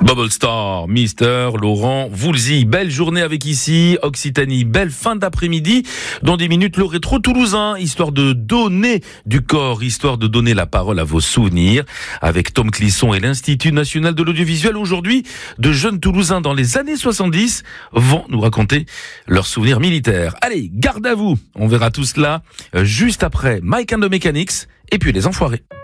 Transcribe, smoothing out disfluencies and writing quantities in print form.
Bubble Star, Mister Laurent Voulzy. Belle journée avec ici, Occitanie. Belle fin d'après-midi. Dans 10 minutes, le rétro toulousain. Histoire de donner du corps, histoire de donner la parole à vos souvenirs. Avec Tom Clisson et l'Institut National de l'Audiovisuel. Aujourd'hui, de jeunes Toulousains dans les années 70 vont nous raconter leurs souvenirs militaires. Allez, garde à vous. On verra tout cela juste après Mike and the Mechanics et puis les Enfoirés.